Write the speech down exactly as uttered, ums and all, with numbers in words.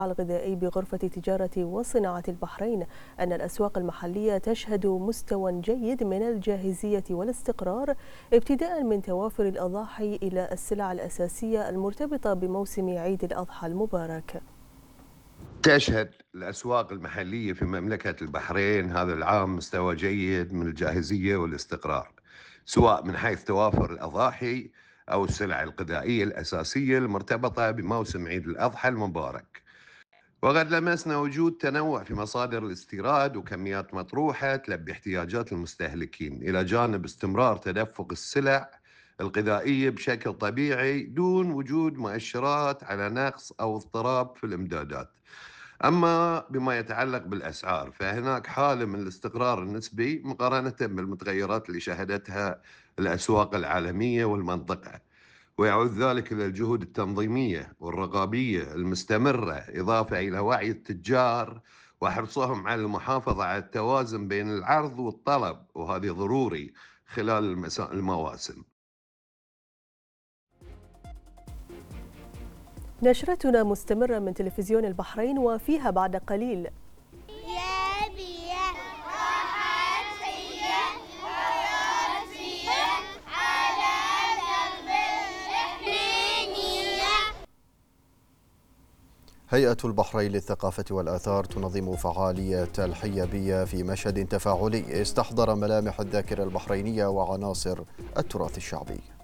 الغذائي بغرفة تجارة وصناعة البحرين أن الأسواق المحلية تشهد مستوى جيد من الجاهزية والاستقرار، ابتداء من توافر الأضاحي إلى السلع الأساسية المرتبطة بموسم عيد الأضحى المبارك. تشهد الأسواق المحلية في مملكة البحرين هذا العام مستوى جيد من الجاهزية والاستقرار، سواء من حيث توافر الأضاحي أو السلع الغذائية الأساسية المرتبطة بموسم عيد الأضحى المبارك. وقد لمسنا وجود تنوع في مصادر الاستيراد وكميات مطروحة تلبي احتياجات المستهلكين، إلى جانب استمرار تدفق السلع الغذائية بشكل طبيعي دون وجود مؤشرات على نقص أو اضطراب في الإمدادات. أما بما يتعلق بالأسعار فهناك حالة من الاستقرار النسبي مقارنة بالمتغيرات اللي شهدتها الأسواق العالمية والمنطقة، ويعود ذلك إلى الجهود التنظيمية والرقابية المستمرة، إضافة إلى وعي التجار وحرصهم على المحافظة على التوازن بين العرض والطلب، وهذه ضروري خلال المسا- المواسم. نشرتنا مستمرة من تلفزيون البحرين، وفيها بعد قليل. هيئة البحرين للثقافة والآثار تنظم فعالية الحيابية في مشهد تفاعلي استحضر ملامح الذاكرة البحرينية وعناصر التراث الشعبي.